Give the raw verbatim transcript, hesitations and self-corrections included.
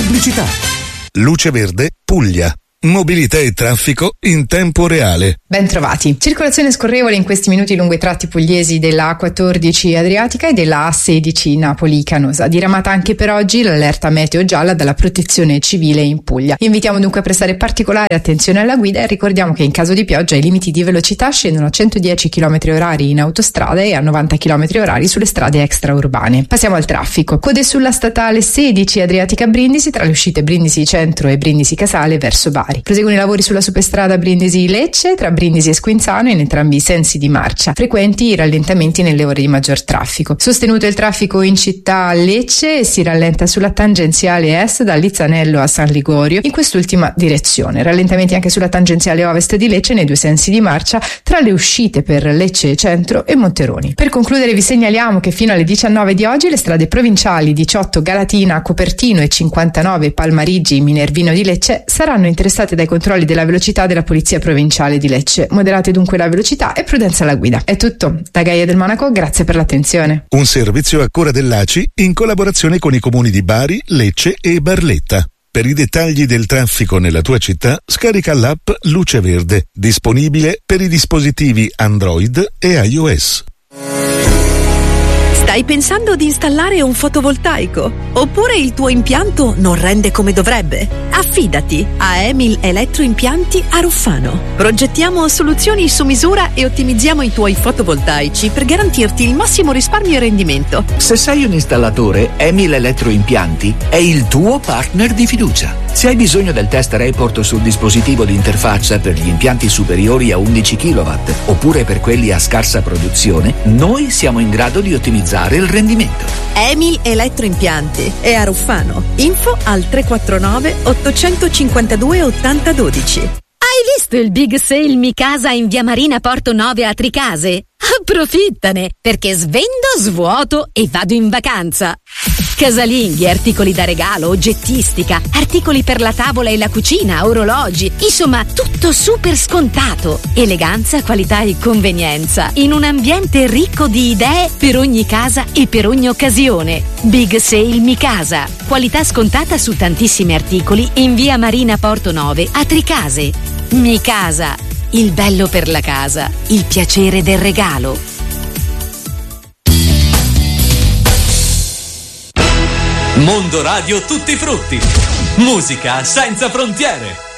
Pubblicità. Luce Verde, Puglia. Mobilità e traffico in tempo reale. Ben trovati. Circolazione scorrevole in questi minuti lungo i tratti pugliesi della A quattordici Adriatica e della A sedici Napoli-Canosa. Diramata anche per oggi l'allerta meteo gialla dalla Protezione Civile in Puglia. Invitiamo dunque a prestare particolare attenzione alla guida e ricordiamo che in caso di pioggia i limiti di velocità scendono a centodieci chilometri orari in autostrada e a novanta chilometri orari sulle strade extraurbane. Passiamo al traffico. Code sulla statale sedici Adriatica Brindisi tra le uscite Brindisi Centro e Brindisi Casale verso Bari. Proseguono i lavori sulla superstrada Brindisi-Lecce tra Brindisi e Squinzano in entrambi i sensi di marcia. Frequenti i rallentamenti nelle ore di maggior traffico. Sostenuto il traffico in città a Lecce e si rallenta sulla tangenziale est da Lizzanello a San Ligorio in quest'ultima direzione. Rallentamenti anche sulla tangenziale ovest di Lecce nei due sensi di marcia tra le uscite per Lecce Centro e Monteroni. Per concludere vi segnaliamo che fino alle diciannove di oggi le strade provinciali diciotto Galatina, Copertino e cinquantanove Palmarigi, Minervino di Lecce saranno interessate dai controlli della velocità della Polizia Provinciale di Lecce. Moderate dunque la velocità e prudenza alla guida. È tutto. Da Gaia del Monaco, grazie per l'attenzione. Un servizio a cura dell'A C I in collaborazione con i comuni di Bari, Lecce e Barletta. Per i dettagli del traffico nella tua città, scarica l'app Luce Verde, disponibile per i dispositivi Android e iOS. Stai pensando di installare un fotovoltaico? Oppure il tuo impianto non rende come dovrebbe? Affidati a Emil Elettroimpianti a Ruffano. Progettiamo soluzioni su misura e ottimizziamo i tuoi fotovoltaici per garantirti il massimo risparmio e rendimento. Se sei un installatore, Emil Elettroimpianti è il tuo partner di fiducia. Se hai bisogno del test report sul dispositivo di interfaccia per gli impianti superiori a undici chilowatt oppure per quelli a scarsa produzione, noi siamo in grado di ottimizzare il rendimento. Emil Elettroimpianti è a Ruffano. Info al tre quattro nove ottocentocinquantadue ottanta dodici. Hai visto il big sale Mi Casa in via Marina Porto nove a Tricase? Approfittane, perché svendo, svuoto e vado in vacanza. Casalinghi, articoli da regalo, oggettistica, articoli per la tavola e la cucina, orologi, insomma tutto super scontato. Eleganza, qualità e convenienza in un ambiente ricco di idee per ogni casa e per ogni occasione. Big Sale Mi Casa, qualità scontata su tantissimi articoli in via Marina Porto nove a Tricase. Mi Casa, il bello per la casa, il piacere del regalo. Mondo Radio Tutti Frutti. Musica senza frontiere.